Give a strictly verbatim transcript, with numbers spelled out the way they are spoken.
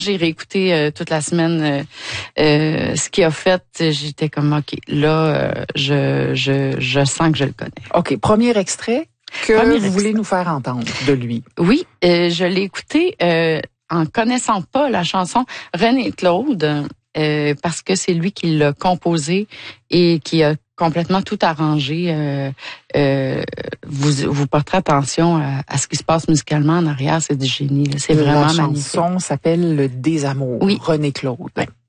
J'ai réécouté euh, toute la semaine euh, euh, ce qu'il a fait. J'étais comme, OK, là, euh, je, je, je sens que je le connais. OK, premier extrait que Premier vous extrait. voulez nous faire entendre de lui. Oui, euh, je l'ai écouté euh, en connaissant pas la chanson René Claude, euh, parce que c'est lui qui l'a composé et qui a complètement tout arrangé. Euh, euh, vous, vous porterez attention à, à ce qui se passe musicalement en arrière, c'est du génie. Là. C'est vraiment la magnifique. La chanson s'appelle Le Désamour, oui. René Claude. Oui.